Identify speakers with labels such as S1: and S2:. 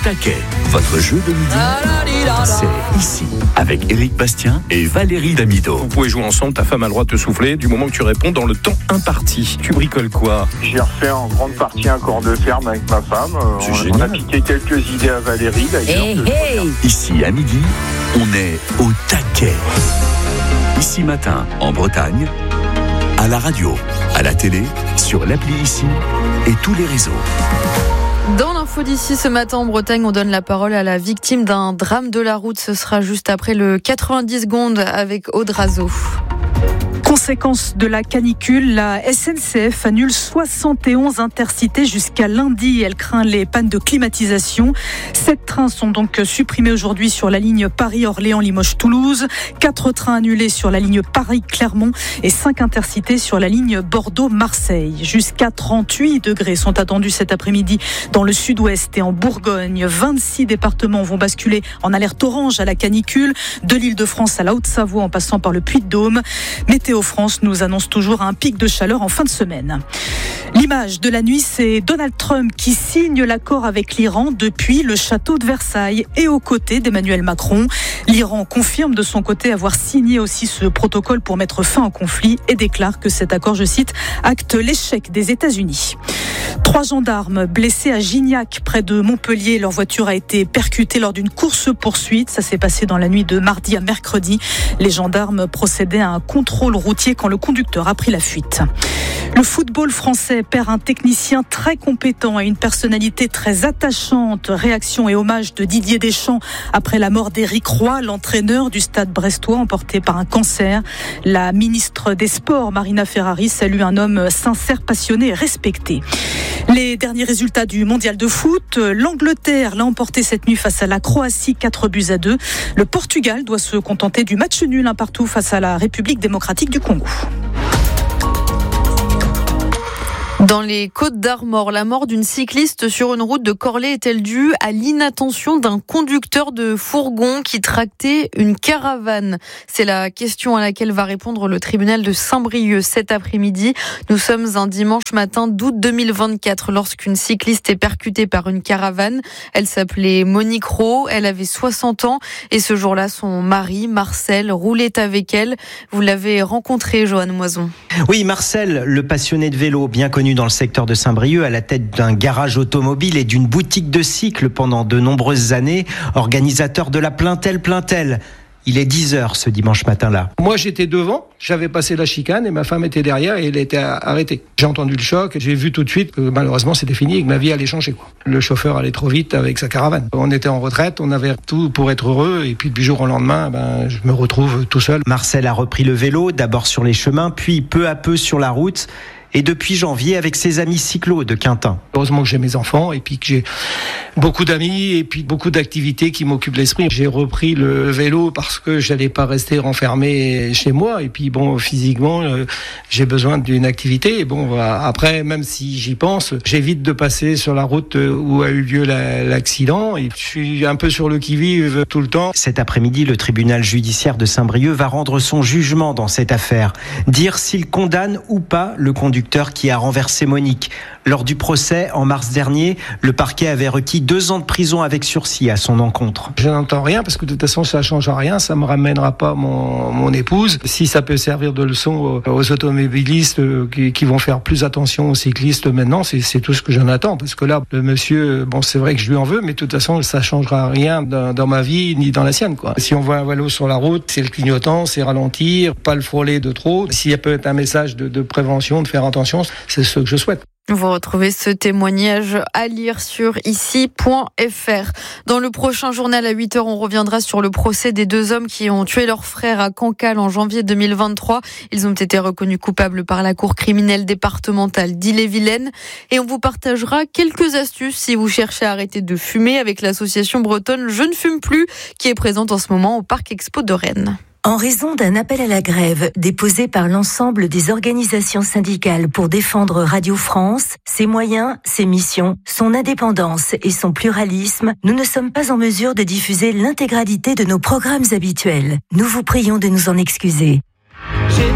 S1: taquet. Votre jeu de midi, c'est ici, avec Éric Bastien et Valérie Damido.
S2: Vous pouvez jouer ensemble, ta femme a le droit de te souffler du moment que tu réponds dans le temps imparti. Tu bricoles quoi?
S3: J'ai refait en grande partie un corps de ferme avec ma femme. On a piqué quelques idées à Valérie d'ailleurs.
S1: Ici, à midi, on est au taquet. Ici matin, en Bretagne, à la radio, à la télé, sur l'appli Ici et tous les réseaux.
S4: Dans l'info d'ici ce matin en Bretagne, on donne la parole à la victime d'un drame de la route. Ce sera juste après le 90 secondes avec Aude Razo.
S5: Conséquence de la canicule, la SNCF annule 71 intercités jusqu'à lundi. Elle craint les pannes de climatisation. 7 trains sont donc supprimés aujourd'hui sur la ligne Paris-Orléans-Limoges-Toulouse. 4 trains annulés sur la ligne Paris-Clermont et 5 intercités sur la ligne Bordeaux-Marseille. Jusqu'à 38 degrés sont attendus cet après-midi dans le sud-ouest et en Bourgogne. 26 départements vont basculer en alerte orange à la canicule, de l'Île-de-France à la Haute-Savoie en passant par le Puy-de-Dôme. Météo France nous annonce toujours un pic de chaleur en fin de semaine. L'image de la nuit, c'est Donald Trump qui signe l'accord avec l'Iran depuis le château de Versailles et aux côtés d'Emmanuel Macron. L'Iran confirme de son côté avoir signé aussi ce protocole pour mettre fin au conflit et déclare que cet accord, je cite, acte l'échec des États-Unis. 3 gendarmes blessés à Gignac, près de Montpellier. Leur voiture a été percutée lors d'une course-poursuite. Ça s'est passé dans la nuit de mardi à mercredi. Les gendarmes procédaient à un contrôle routier quand le conducteur a pris la fuite. Le football français perd un technicien très compétent et une personnalité très attachante. Réaction et hommage de Didier Deschamps après la mort d'Éric Roy, l'entraîneur du Stade brestois emporté par un cancer. La ministre des Sports, Marina Ferrari, salue un homme sincère, passionné et respecté. Les derniers résultats du mondial de foot, l'Angleterre l'a emporté cette nuit face à la Croatie, 4-2. Le Portugal doit se contenter du match nul 1-1 face à la République démocratique du Congo.
S4: Dans les Côtes-d'Armor, la mort d'une cycliste sur une route de Corlay est-elle due à l'inattention d'un conducteur de fourgon qui tractait une caravane? C'est la question à laquelle va répondre le tribunal de Saint-Brieuc cet après-midi. Nous sommes un dimanche matin d'août 2024 lorsqu'une cycliste est percutée par une caravane. Elle s'appelait Monique Rowe, elle avait 60 ans et ce jour-là, son mari, Marcel, roulait avec elle. Vous l'avez rencontré, Joanne Moison.
S6: Oui, Marcel, le passionné de vélo, bien connu dans le secteur de Saint-Brieuc, à la tête d'un garage automobile et d'une boutique de cycles pendant de nombreuses années, organisateur de la Plaintel. Il est 10h ce dimanche matin-là.
S7: Moi, j'étais devant, j'avais passé la chicane et ma femme était derrière et elle était arrêtée. J'ai entendu le choc, j'ai vu tout de suite que malheureusement c'était fini et que ma vie allait changer. Le chauffeur allait trop vite avec sa caravane. On était en retraite, on avait tout pour être heureux et puis du jour au lendemain, je me retrouve tout seul.
S6: Marcel a repris le vélo, d'abord sur les chemins, puis peu à peu sur la route. Et depuis janvier, avec ses amis cyclos de Quintin.
S7: Heureusement que j'ai mes enfants et puis que j'ai beaucoup d'amis et puis beaucoup d'activités qui m'occupent l'esprit. J'ai repris le vélo parce que j'allais pas rester renfermé chez moi. Et puis physiquement, j'ai besoin d'une activité. Et après, même si j'y pense, j'évite de passer sur la route où a eu lieu l'accident. Et je suis un peu sur le qui-vive tout le temps.
S6: Cet après-midi, le tribunal judiciaire de Saint-Brieuc va rendre son jugement dans cette affaire. Dire s'il condamne ou pas le conducteur qui a renversé Monique. Lors du procès, en mars dernier, le parquet avait requis 2 ans de prison avec sursis à son encontre.
S7: Je n'entends rien parce que de toute façon, ça ne change rien. Ça ne me ramènera pas mon épouse. Si ça peut servir de leçon aux automobilistes qui vont faire plus attention aux cyclistes maintenant, c'est tout ce que j'en attends. Parce que là, le monsieur, c'est vrai que je lui en veux, mais de toute façon, ça ne changera rien dans ma vie ni dans la sienne. Si on voit un vélo sur la route, c'est le clignotant, c'est ralentir, pas le frôler de trop. S'il y a peut-être un message de prévention, de faire attention, c'est ce que je souhaite.
S4: Vous retrouvez ce témoignage à lire sur ici.fr. Dans le prochain journal à 8h, on reviendra sur le procès des 2 hommes qui ont tué leur frère à Cancale en janvier 2023. Ils ont été reconnus coupables par la cour criminelle départementale d'Ille-et-Vilaine. Et on vous partagera quelques astuces si vous cherchez à arrêter de fumer avec l'association bretonne Je ne fume plus qui est présente en ce moment au Parc Expo de Rennes.
S8: En raison d'un appel à la grève déposé par l'ensemble des organisations syndicales pour défendre Radio France, ses moyens, ses missions, son indépendance et son pluralisme, nous ne sommes pas en mesure de diffuser l'intégralité de nos programmes habituels. Nous vous prions de nous en excuser.